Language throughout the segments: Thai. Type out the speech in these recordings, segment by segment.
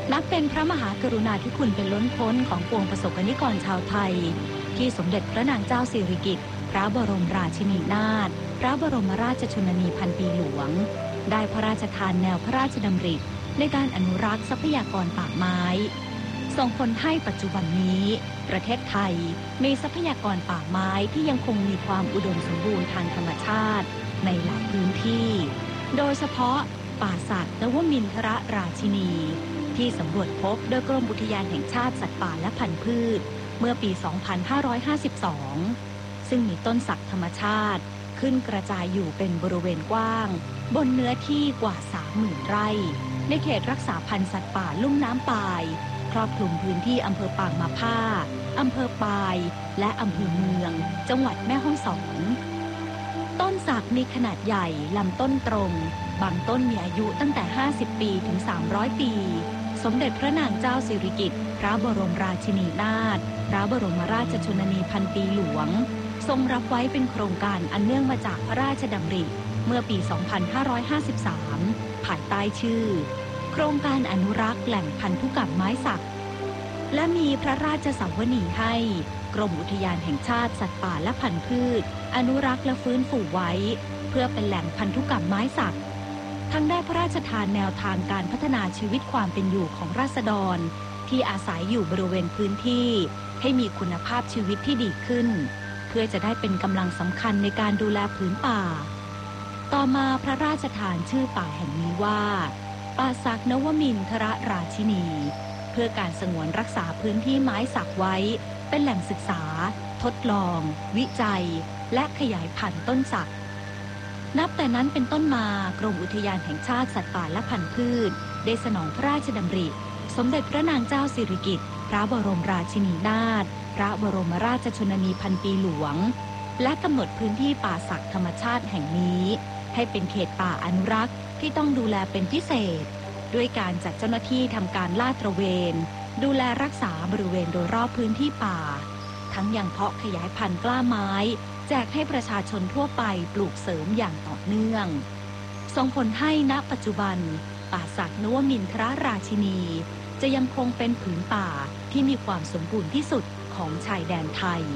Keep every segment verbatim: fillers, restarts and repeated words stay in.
นับเป็นพระมหากรุณาธิคุณเป็นล้นพ้นของปวงประสบกนิกรชาวไทยที่สมเด็จพระนางเจ้าสิริกิติ์พระบรมราชินีนาถพระบรมราชชนนีพันปีหลวงได้พระราชทานแนวพระราชดำริในการอนุรักษ์ทรัพยากรป่าไม้ส่งผลให้ปัจจุบันนี้ประเทศไทยมีทรัพยากรป่าไม้ที่ยังคงมีความอุดมสมบูรณ์ทางธรรมชาติในหลายพื้นที่โดยเฉพาะป่าสักนวมินทรราชินีที่สำรวจพบโดยกรมอุทยานแห่งชาติสัตว์ป่าและพันธุ์พืชเมื่อปี สองพันห้าร้อยห้าสิบสอง ซึ่งมีต้นสักธรรมชาติขึ้นกระจายอยู่เป็นบริเวณกว้างบนเนื้อที่กว่า สามหมื่น ไร่ในเขตรักษาพันธุ์สัตว์ป่าลุ่มน้ำปายครอบคลุมพื้นที่อำเภอปางมะผ้าอำเภอปายและอำเภอเมืองจังหวัดแม่ฮ่องสอนต้นสักมีขนาดใหญ่ลำต้นตรงบางต้นมีอายุตั้งแต่ห้าสิบปีถึงสามร้อยปีสมเด็จพระนางเจ้าสิริกิติ์พระบรมราชินีนาถพระบรมราชชนนีพันปีหลวงทรงรับไว้เป็นโครงการอันเนื่องมาจากพระราชดำริเมื่อปี สองพันห้าร้อยห้าสิบสาม ภายใต้ชื่อโครงการอนุรักษ์แหล่งพันธุกรรมไม้สักและมีพระราชสวนีให้กรมอุทยานแห่งชาติสัตว์ป่าและพันธุ์พืชอนุรักษ์และฟื้นฟูไว้เพื่อเป็นแหล่งพันธุกรรมไม้สักทั้งได้พระราชทานแนวทางการพัฒนาชีวิตความเป็นอยู่ของราษฎรที่อาศัยอยู่บริเวณพื้นที่ให้มีคุณภาพชีวิตที่ดีขึ้นเพื่อจะได้เป็นกำลังสำคัญในการดูแลผืนป่าต่อมาพระราชทานชื่อป่าแห่งนี้ว่าป่าสักนวมินทรราชินีเพื่อการสงวนรักษาพื้นที่ไม้สักไว้เป็นแหล่งศึกษาทดลองวิจัยและขยายพันธุ์ต้นสักนับแต่นั้นเป็นต้นมากรมอุทยานแห่งชาติสัตว์ป่าและพันธุ์พืชได้สนองพระราชดำริสมเด็จพระนางเจ้าสิริกิติ์พระบรมราชินีนาถพระบรมราชชนนีพันปีหลวงและกำหนดพื้นที่ป่าสักธรรมชาติแห่งนี้ให้เป็นเขตป่าอนุรักษ์ที่ต้องดูแลเป็นพิเศษด้วยการจัดเจ้าหน้าที่ทำการลาดตระเวนดูแลรักษาบริเวณโดยรอบพื้นที่ป่าทั้งยังเพาะขยายพันธุ์กล้าไม้แจกให้ประชาชนทั่วไปปลูกเสริมอย่างต่อเนื่องส่งผลให้ณปัจจุบันป่าสักนวมินทรราชินีจะยังคงเป็นผืนป่าที่มีความสมบูรณ์ที่สุดของชายแดนไทย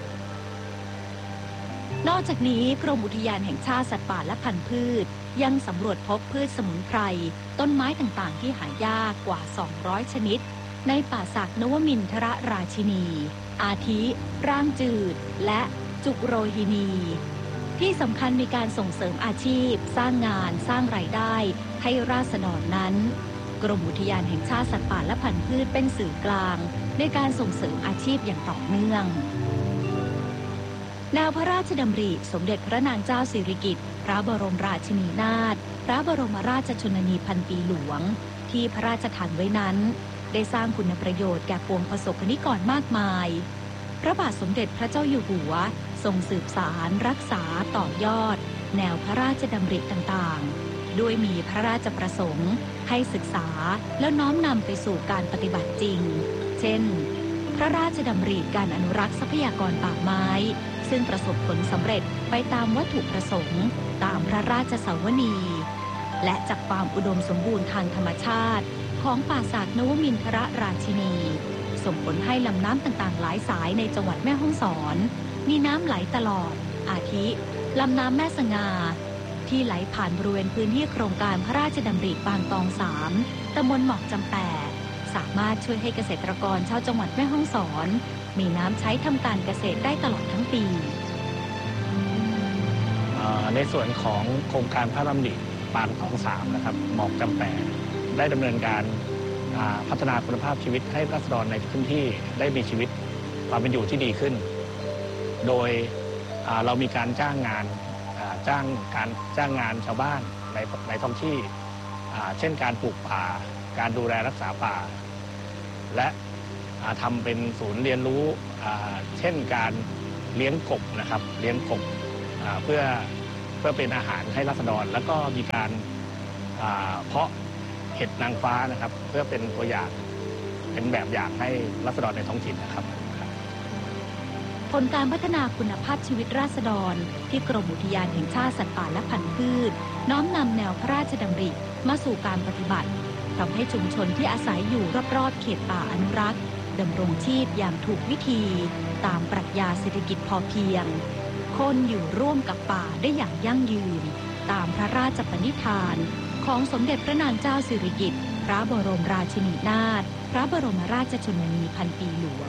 นอกจากนี้กรมอุทยานแห่งชาติสัตว์ป่าและพันธุ์พืชยังสำรวจพบพืชสมุนไพรต้นไม้ต่างๆที่หายากกว่าสองร้อยชนิดในป่าสักนวมินทรราชินีอาทิร่างจืดและจุกโรฮินีที่สำคัญมีการส่งเสริมอาชีพสร้างงานสร้างรายได้ให้ราษฎรนั้นกรมอุทยานแห่งชาติสัตว์ป่าและพันธุ์พืชเป็นสื่อกลางในการส่งเสริมอาชีพอย่างต่อเนื่องแนวพระราชดำริสมเด็จพระนางเจ้าสิริกิติ์พระบรมราชินีนาถพระบรมราชชนนีพันปีหลวงที่พระราชทานไว้นั้นได้สร้างคุณประโยชน์แก่ปวงประสบกนิกรมากมายพระบาทสมเด็จพระเจ้าอยู่หัวทรงสืบสารรักษาต่อยอดแนวพระราชดำริต่างๆโดยมีพระราชประสงค์ให้ศึกษาแล้วน้อมนำไปสู่การปฏิบัติจริงเช่นพระราชดำริการอนุรักษ์ทรัพยากรป่าไม้ซึ่งประสบผลสำเร็จไปตามวัตถุประสงค์ตามพระราชสวนีและจากความอุดมสมบูรณ์ทางธรรมชาติของป่าสักนวมินทรราชินีส่งผลให้ลำน้ำต่างๆหลายสายในจังหวัดแม่ฮ่องสอนมีน้ำไหลตลอดอาทิลำน้ำแม่สง่าที่ไหลผ่านบริเวณพื้นที่โครงการพระราชดำริบางตองสามตำบลหมอกจำแปะสามารถช่วยให้เกษตรกรชาวจังหวัดแม่ฮ่องสอนมีน้ำใช้ทำการเกษตรได้ตลอดทั้งปีในส่วนของโครงการพระราชดำริบางตองสามนะครับหมอกจำแปะได้ดำเนินการพัฒนาคุณภาพชีวิตให้ราษฎรในพื้นที่ได้มีชีวิตความเป็นอยู่ที่ดีขึ้นโดยเรามีการจ้างงานจ้างการจ้างงานชาวบ้านในในท้องที่เช่นการปลูกป่าการดูแลรักษาป่าและทำเป็นศูนย์เรียนรู้เช่นการเลี้ยงกบนะครับเลี้ยงกบเพื่อเพื่อเป็นอาหารให้ราษฎรแล้วก็มีการเพาะเห็ดนางฟ้านะครับเพื่อเป็นตัวอย่างเป็นแบบอย่างให้ราษฎรในท้องถิ่นนะครับผลการพัฒนาคุณภาพชีวิตราษฎรที่กรมอุทยานแห่งชาติสัตว์ป่าและพันธุ์พืชน้อมนำแนวพระราชดำริมาสู่การปฏิบัติทำให้ชุมชนที่อาศัยอยู่รอบๆเขตป่าอนุรักษ์ดำรงชีพอย่างถูกวิธีตามปรัชญาเศรษฐกิจพอเพียงคนอยู่ร่วมกับป่าได้อย่างยั่งยืนตามพระราชปณิธานของสมเด็จพระนางเจ้าสิริกิติ์พระบรมราชินีนาถพระบรมราชชนนีพันปีหลวง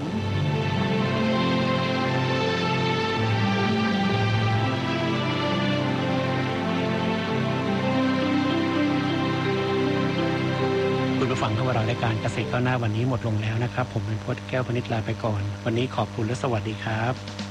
คุณผู้ฟังเข้ามารายการเกษตรก้าวหน้าวันนี้หมดลงแล้วนะครับผมเป็นพจน์แก้วพนิชลาไปก่อนวันนี้ขอบคุณและสวัสดีครับ